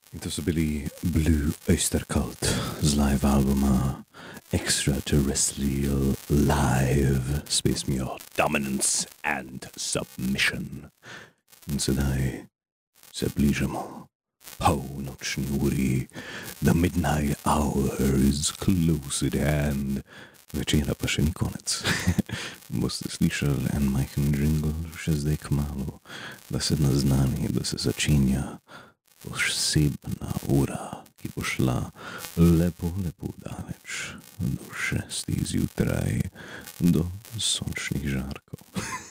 In to so bili Blue Oyster Cult z live albuma Extraterrestrial Live s pesmijo Dominance and Submission. In sedaj se bližamo polnočni uri. The midnight hour is close at hand. Večera pa še ni konec. Boste slišali en majhen jingle še zdaj kmalu, da se naznani, da se začenja posebna ura, ki bo šla lepo, lepo daleč, do 6 zjutraj, do sončnih žarkov.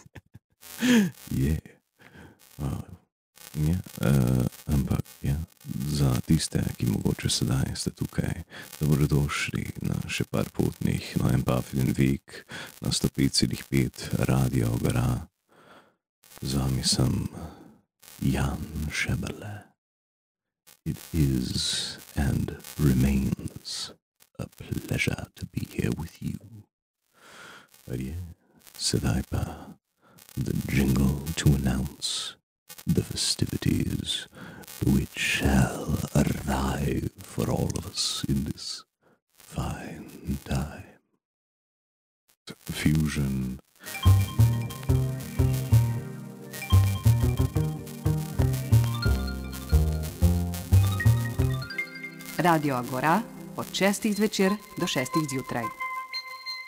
Ampak za tiste, ki mogoče sedaj ste tukaj, dobrodošli na še par potnih, na en Puffin Week, na 105,5 Radio Gora. Z vami sem Jan Šeberle. It is and remains a pleasure to be here with you. But sedaj pa the jingle to announce the festivities which shall arrive for all of us in this fine time. Fusion. Radio Agora od 6 zvečer do 6 zjutraj.